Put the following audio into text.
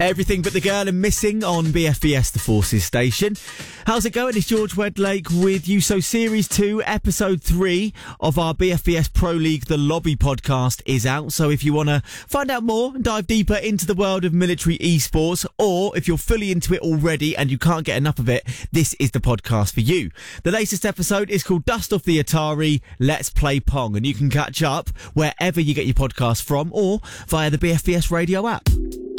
Everything But the Girl and Missing on BFBS, the Forces station. How's it going? It's George Wedlake with you. So Series 2, Episode 3 of our BFBS Pro League The Lobby podcast is out. So if you want to find out more and dive deeper into the world of military esports, or if you're fully into it already and you can't get enough of it, this is the podcast for you. The latest episode is called Dust Off the Atari, Let's Play Pong, and you can catch up wherever you get your podcast from or via the BFBS radio app.